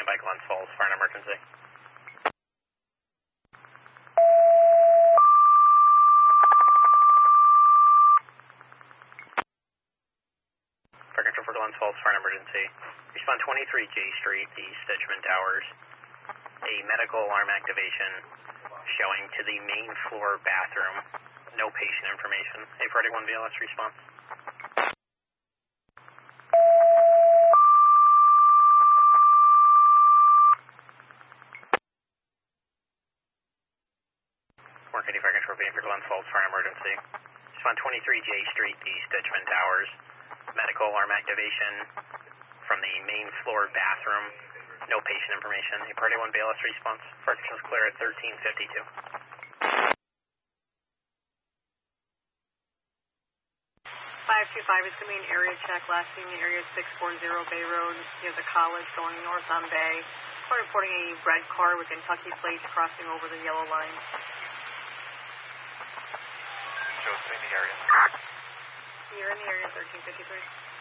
standby Glens Falls for an emergency. Fire control for Glens Falls for an emergency. Respond 23 J Street, the Stitchman Towers. A medical alarm activation showing to the main floor bathroom. No patient information. A41 BLS response. Mark 80 Fire Control being for Glens Falls for an emergency. Respond 23 J Street, the Stitchman Towers. Medical alarm activation from the main floor bathroom. No patient information. A41 BLS response. Fire control is clear at 1352. 525 is going to be an area check. Last seen in area 640 Bay Road near the college going north on Bay. We're reporting a red car with Kentucky plates crossing over the yellow line. Joe's in the area. You're in the area 1353.